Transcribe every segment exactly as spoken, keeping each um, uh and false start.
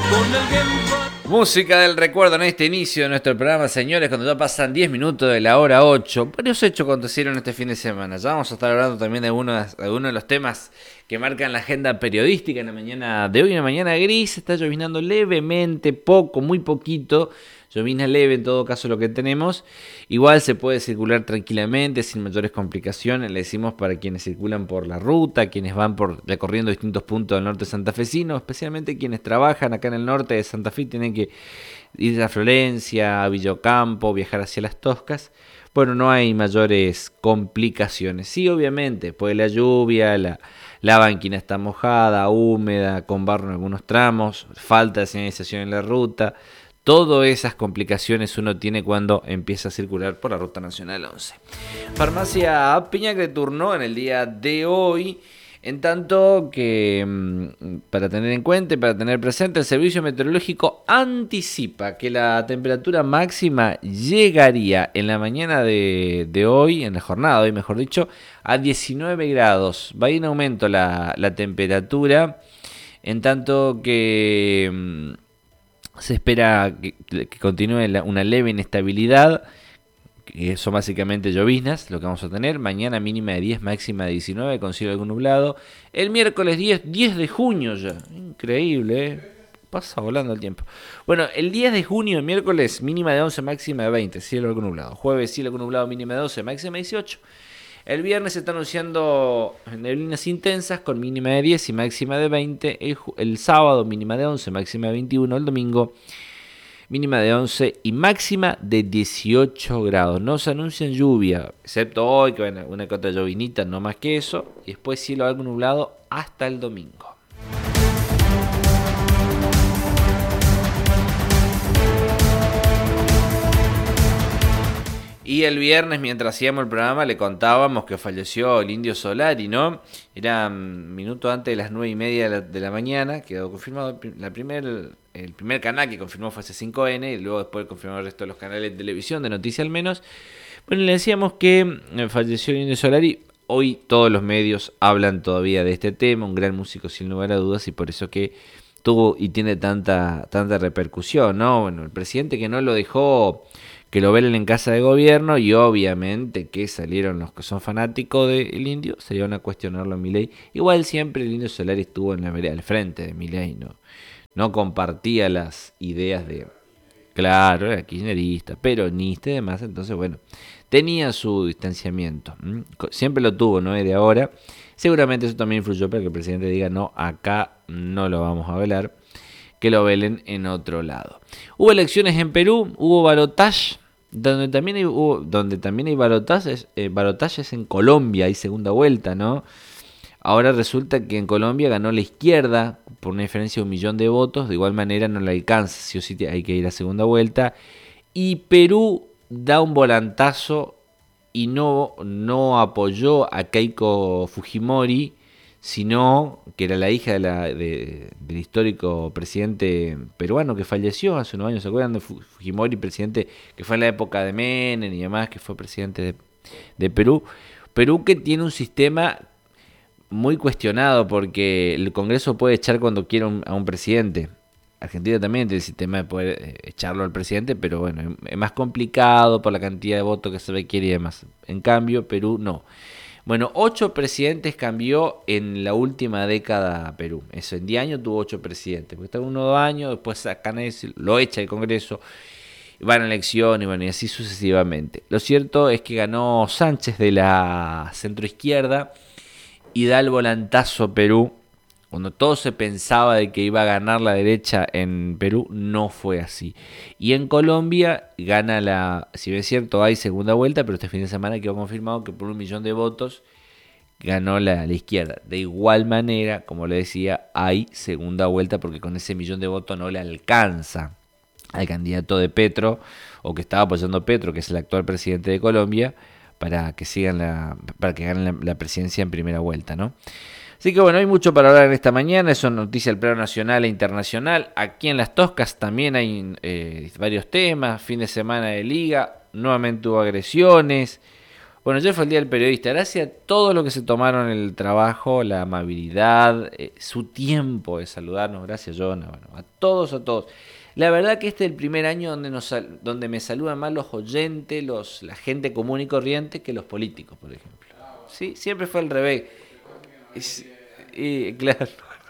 Música del recuerdo en este inicio de nuestro programa, señores, cuando ya pasan diez minutos de la hora ocho. Varios hechos acontecieron este fin de semana. Ya vamos a estar hablando también de uno de, uno de los temas que marcan la agenda periodística en la mañana de hoy. Una mañana gris, está llovinando levemente, poco, muy poquito. Llovizna leve en todo caso lo que tenemos. Igual se puede circular tranquilamente, sin mayores complicaciones. Le decimos para quienes circulan por la ruta, quienes van por recorriendo distintos puntos del norte santafesino, especialmente quienes trabajan acá en el norte de Santa Fe, tienen que ir a Florencia, a Villocampo, viajar hacia Las Toscas. Bueno, no hay mayores complicaciones. Sí, obviamente, pues la lluvia, la, la banquina está mojada, húmeda, con barro en algunos tramos, falta de señalización en la ruta. Todas esas complicaciones uno tiene cuando empieza a circular por la Ruta Nacional once. Farmacia Piñac de turno en el día de hoy, en tanto que, para tener en cuenta y para tener presente, el Servicio Meteorológico anticipa que la temperatura máxima llegaría en la mañana de, de hoy, en la jornada de hoy mejor dicho, a diecinueve grados. Va a ir en aumento la, la temperatura, en tanto que se espera que, que continúe la, una leve inestabilidad, que son básicamente lloviznas, lo que vamos a tener. Mañana mínima de diez, máxima de diecinueve, con cielo algo nublado. El miércoles diez, diez de junio ya. Increíble, ¿eh? Pasa volando el tiempo. Bueno, el diez de junio, miércoles, mínima de once, máxima de veinte, cielo algo nublado. Jueves, cielo algo nublado, mínima de doce, máxima de dieciocho. El viernes se está anunciando neblinas intensas con mínima de diez y máxima de veinte. El, el sábado mínima de once, máxima de veintiuno. El domingo mínima de once y máxima de dieciocho grados. No se anuncian lluvia, excepto hoy, que bueno, una que otra llovinita, no más que eso. Y después cielo algo nublado hasta el domingo. Y el viernes, mientras hacíamos el programa, le contábamos que falleció el Indio Solari, ¿no? Era un minuto antes de las nueve y media de la, de la mañana, quedó confirmado. La primer, el primer canal que confirmó fue C cinco N, y luego después confirmó el resto de los canales de televisión, de noticias al menos. Bueno, le decíamos que falleció el Indio Solari. Hoy todos los medios hablan todavía de este tema, un gran músico sin lugar a dudas, y por eso que tuvo y tiene tanta, tanta repercusión, ¿no? Bueno, el presidente que no lo dejó que lo velen en casa de gobierno, y obviamente que salieron los que son fanáticos del Indio, salieron a cuestionarlo a Milei. Igual siempre el Indio Solari estuvo en la vereda al frente de Milei, ¿no? No compartía las ideas de, claro, era kirchnerista, peronista y demás, entonces bueno, tenía su distanciamiento, ¿Mm? Siempre lo tuvo, no es de ahora. Seguramente eso también influyó para que el presidente diga, no, acá no lo vamos a velar, que lo velen en otro lado. Hubo elecciones en Perú, hubo balotaje, donde también hay, hubo, donde también hay balotajes, eh, balotajes en Colombia, hay segunda vuelta, ¿no? Ahora resulta que en Colombia ganó la izquierda por una diferencia de un millón de votos, de igual manera no la alcanza, sí o sí hay que ir a segunda vuelta, y Perú da un volantazo y no, no apoyó a Keiko Fujimori, sino que era la hija de la, de, del histórico presidente peruano que falleció hace unos años, ¿se acuerdan de Fujimori, presidente que fue en la época de Menem y demás, que fue presidente de, de Perú? Perú que tiene un sistema muy cuestionado porque el Congreso puede echar cuando quiera un, a un presidente. Argentina también tiene el sistema de poder echarlo al presidente, pero bueno, es más complicado por la cantidad de votos que se requiere y demás. En cambio, Perú no. Bueno, ocho presidentes cambió en la última década Perú. Eso, en diez años tuvo ocho presidentes. Porque está uno o dos años, después sacan eso, lo echa el Congreso, van a elecciones, bueno, y así sucesivamente. Lo cierto es que ganó Sánchez de la centroizquierda y da el volantazo Perú. Cuando todo se pensaba de que iba a ganar la derecha en Perú, no fue así. Y en Colombia gana la, si bien es cierto, hay segunda vuelta, pero este fin de semana quedó confirmado que por un millón de votos ganó la, la izquierda. De igual manera, como le decía, hay segunda vuelta porque con ese millón de votos no le alcanza al candidato de Petro, o que estaba apoyando a Petro, que es el actual presidente de Colombia, para que sigan la, para que ganen la, la presidencia en primera vuelta, ¿no? Así que bueno, hay mucho para hablar en esta mañana, eso es noticia del plano nacional e internacional. Aquí en Las Toscas también hay eh, varios temas, fin de semana de liga, nuevamente hubo agresiones, Bueno, ayer fue el Día del Periodista. Gracias a todos los que se tomaron el trabajo, la amabilidad, eh, su tiempo de saludarnos. Gracias, Jonah. Bueno, a todos, a todos. La verdad que este es el primer año donde, nos, donde me saludan más los oyentes, los, la gente común y corriente que los políticos, por ejemplo. Sí, siempre fue al revés. Es, y, claro.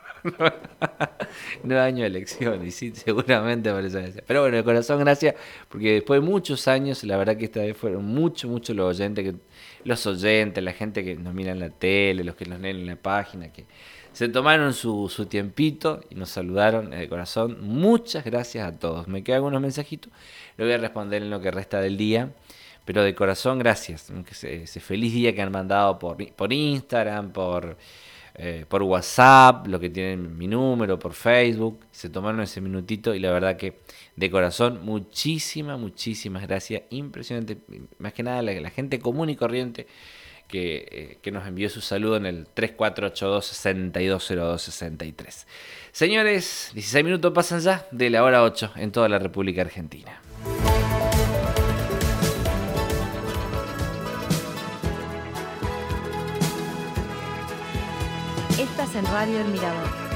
Nueve años de elección, y sí, seguramente por eso. Pero bueno, de corazón, gracias, porque después de muchos años, la verdad que esta vez fueron muchos, muchos los oyentes, que, los oyentes, la gente que nos mira en la tele, los que nos leen en la página, que se tomaron su, su tiempito y nos saludaron de corazón. Muchas gracias a todos. Me quedan algunos mensajitos, lo voy a responder en lo que resta del día. Pero de corazón, gracias. Ese, ese feliz día que han mandado por, por Instagram, por... Eh, por WhatsApp, los que tienen mi número, por Facebook, se tomaron ese minutito y la verdad que de corazón, muchísimas, muchísimas gracias, impresionante, más que nada la, la gente común y corriente que, eh, que nos envió su saludo en el tres cuatro ocho dos, seis dos cero dos, seis tres. Señores, dieciséis minutos pasan ya de la hora ocho en toda la República Argentina. Estás en Radio El Mirador.